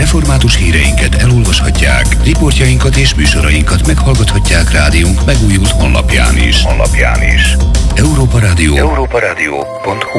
Református híreinket elolvashatják, riportjainkat és műsorainkat meghallgathatják rádiónk megújult honlapján is. Európa Rádió. európaradio.hu.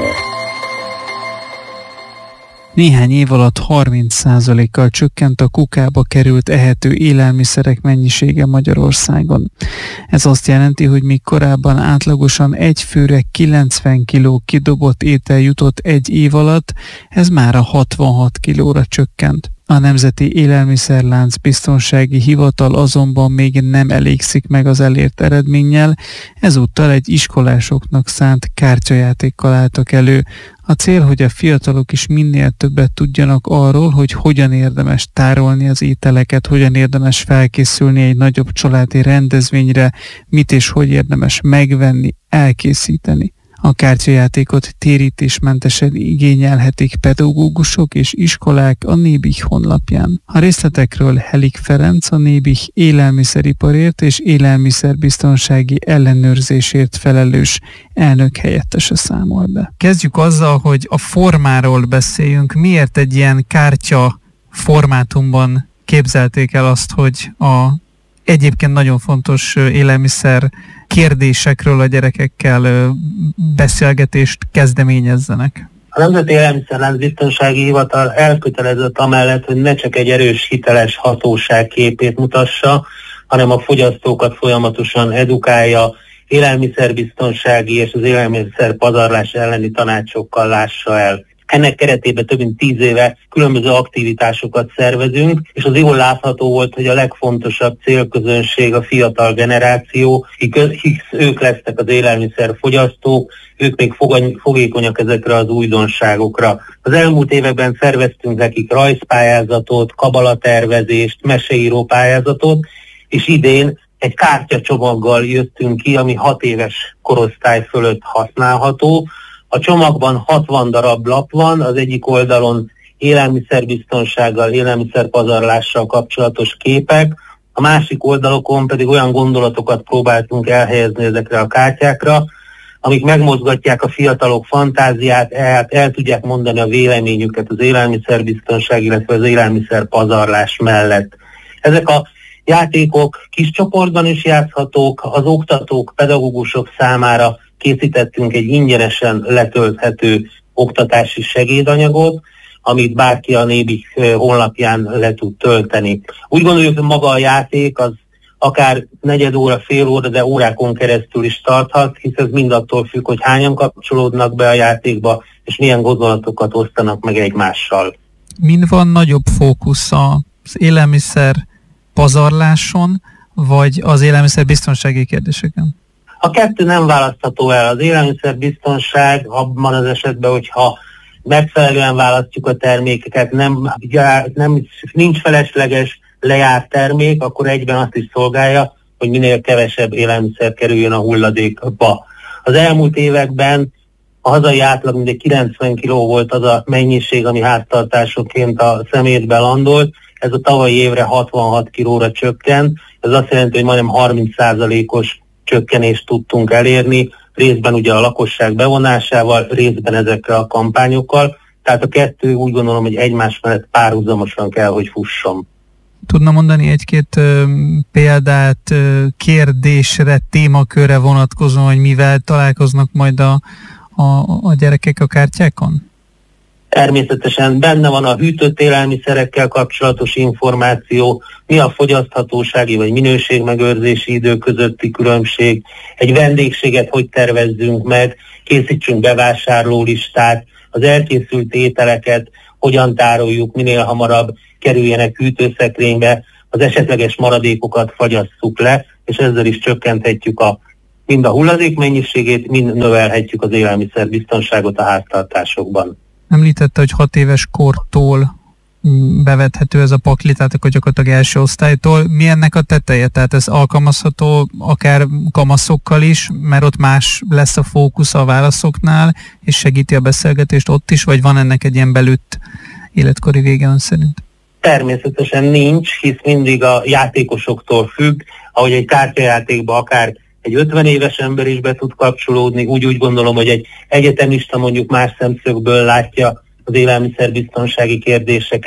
Néhány év alatt 30%-kal csökkent a kukába került ehető élelmiszerek mennyisége Magyarországon. Ez azt jelenti, hogy míg korábban átlagosan egy főre 90 kg kidobott étel jutott egy év alatt, ez mára 66 kilóra csökkent. A Nemzeti Élelmiszerlánc Biztonsági Hivatal azonban még nem elégszik meg az elért eredménnyel, ezúttal egy iskolásoknak szánt kártyajátékkal álltak elő. A cél, hogy a fiatalok is minél többet tudjanak arról, hogy hogyan érdemes tárolni az ételeket, hogyan érdemes felkészülni egy nagyobb családi rendezvényre, mit és hogy érdemes megvenni, elkészíteni. A kártyajátékot térítésmentesen igényelhetik pedagógusok és iskolák a Nébih honlapján. A részletekről Helik Ferenc, a Nébih élelmiszeriparért és élelmiszerbiztonsági ellenőrzésért felelős elnök helyettese számol be. Kezdjük azzal, hogy a formáról beszéljünk. Miért egy ilyen kártya formátumban képzelték el azt, hogy a egyébként nagyon fontos élelmiszer kérdésekről a gyerekekkel beszélgetést kezdeményezzenek? A Nemzeti Élelmiszerlánc Biztonsági Hivatal elkötelezett amellett, hogy ne csak egy erős, hiteles hatóság képét mutassa, hanem a fogyasztókat folyamatosan edukálja, élelmiszerbiztonsági és az élelmiszer pazarlás elleni tanácsokkal lássa el. Ennek keretében több mint 10 éve különböző aktivitásokat szervezünk, és az jól látható volt, hogy a legfontosabb célközönség a fiatal generáció, hisz ők lesznek az élelmiszerfogyasztók, ők még fogékonyak ezekre az újdonságokra. Az elmúlt években szerveztünk nekik rajzpályázatot, kabalatervezést, meseíró pályázatot, és idén egy kártyacsomaggal jöttünk ki, ami 6 éves korosztály fölött használható. A csomagban 60 darab lap van, az egyik oldalon élelmiszerbiztonsággal, élelmiszerpazarlással kapcsolatos képek, a másik oldalokon pedig olyan gondolatokat próbáltunk elhelyezni ezekre a kártyákra, amik megmozgatják a fiatalok fantáziát, el tudják mondani a véleményüket az élelmiszerbiztonság, illetve az élelmiszerpazarlás mellett. Ezek a játékok kis csoportban is játszhatók, az oktatók, pedagógusok számára készítettünk egy ingyenesen letölthető oktatási segédanyagot, amit bárki a Nébih honlapján le tud tölteni. Úgy gondoljuk, hogy maga a játék az akár negyed óra, fél óra, de órákon keresztül is tarthat, hisz ez mind attól függ, hogy hányan kapcsolódnak be a játékba, és milyen gondolatokat osztanak meg egymással. Mind van nagyobb fókusz az élelmiszer pazarláson, vagy az élelmiszer biztonsági kérdéseken? A kettő nem választható el. Az élelmiszerbiztonság abban az esetben, hogyha megfelelően választjuk a termékeket, nincs felesleges lejárt termék, akkor egyben azt is szolgálja, hogy minél kevesebb élelmiszer kerüljön a hulladékba. Az elmúlt években a hazai átlag mindegy 90 kg volt az a mennyiség, ami háztartásokként a szemétbe landolt. Ez a tavalyi évre 66 kilóra csökkent. Ez azt jelenti, hogy majdnem 30%-os csökkenést tudtunk elérni, részben ugye a lakosság bevonásával, részben ezekre a kampányokkal. Tehát a kettő úgy gondolom, hogy egymás mellett párhuzamosan kell, hogy fusson. Tudna mondani egy-két példát kérdésre, témakörre vonatkozóan, hogy mivel találkoznak majd a gyerekek a kártyákon? Természetesen benne van a hűtött élelmiszerekkel kapcsolatos információ, mi a fogyaszthatósági vagy minőségmegőrzési idő közötti különbség, egy vendégséget hogy tervezzünk meg, készítsünk bevásárlólistát, az elkészült ételeket hogyan tároljuk, minél hamarabb kerüljenek hűtőszekrénybe, az esetleges maradékokat fagyasszuk le, és ezzel is csökkenthetjük mind a hulladék mennyiségét, mind növelhetjük az élelmiszerbiztonságot a háztartásokban. Említette, hogy 6 éves kortól bevethető ez a pakli, tehát akkor gyakorlatilag első osztálytól. Mi ennek a teteje? Tehát ez alkalmazható akár kamaszokkal is, mert ott más lesz a fókusz a válaszoknál, és segíti a beszélgetést ott is, vagy van ennek egy ilyen belütt életkori vége ön szerint? Természetesen nincs, hisz mindig a játékosoktól függ, ahogy egy kártyajátékba akár egy 50 éves ember is be tud kapcsolódni, úgy gondolom, hogy egy egyetemista mondjuk más szemszögből látja az élelmiszerbiztonsági kérdéseket,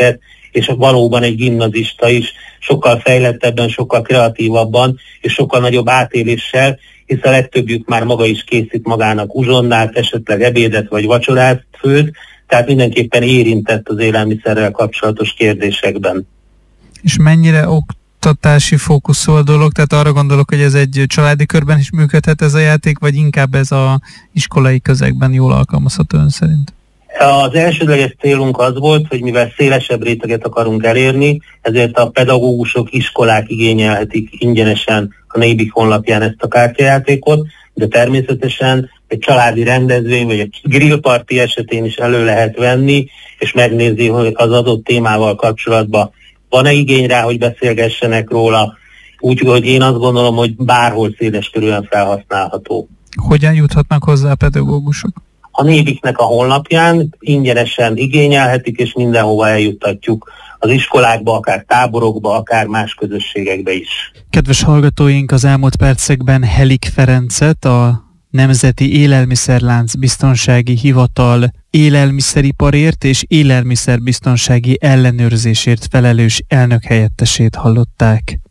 és valóban egy gimnazista is sokkal fejlettebben, sokkal kreatívabban és sokkal nagyobb átéléssel, hisz a legtöbbjük már maga is készít magának uzsonnát, esetleg ebédet vagy vacsorát főt, tehát mindenképpen érintett az élelmiszerrel kapcsolatos kérdésekben. És mennyire oktatási fókuszú a dolog? Tehát arra gondolok, hogy ez egy családi körben is működhet ez a játék, vagy inkább ez az iskolai közegben jól alkalmazható ön szerint? Az elsődleges célunk az volt, hogy mivel szélesebb réteget akarunk elérni, ezért a pedagógusok, iskolák igényelhetik ingyenesen a Nébik honlapján ezt a kártyajátékot, de természetesen egy családi rendezvény vagy egy grillparti esetén is elő lehet venni, és megnézni, hogy az adott témával kapcsolatban van-e igény rá, hogy beszélgessenek róla, úgyhogy én azt gondolom, hogy bárhol széleskörűen felhasználható. Hogyan juthatnak hozzá a pedagógusok? A Nébiknek a honlapján ingyenesen igényelhetik, és mindenhova eljuttatjuk az iskolákba, akár táborokba, akár más közösségekbe is. Kedves hallgatóink, az elmúlt percekben Helik Ferencet, a Nemzeti Élelmiszerlánc Biztonsági Hivatal élelmiszeriparért és élelmiszerbiztonsági ellenőrzésért felelős elnökhelyettesét hallották.